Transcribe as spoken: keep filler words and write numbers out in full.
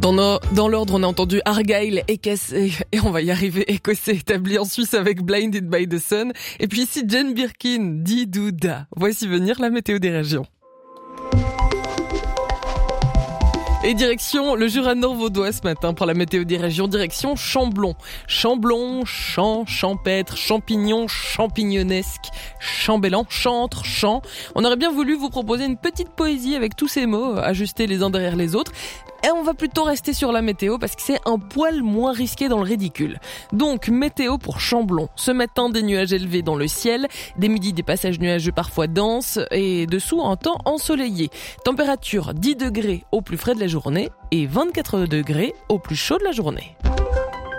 Dans, nos, dans l'ordre, on a entendu Argyle, écossais, et on va y arriver, écossais établi en Suisse avec Blinded by the Sun. Et puis ici, Jane Birkin, Didouda. Voici venir la météo des régions. Et direction le Jura nord-vaudois ce matin pour la météo des régions, direction Chamblon. Chamblon, champ, champêtre, champignon, champignonesque, chambellan, chantre, chant. On aurait bien voulu vous proposer une petite poésie avec tous ces mots ajustés les uns derrière les autres. Et on va plutôt rester sur la météo parce que c'est un poil moins risqué dans le ridicule. Donc, météo pour Chamblon. Ce matin, des nuages élevés dans le ciel. Des midis, des passages nuageux parfois denses. Et dessous, un temps ensoleillé. Température dix degrés au plus frais de la journée et vingt-quatre degrés au plus chaud de la journée.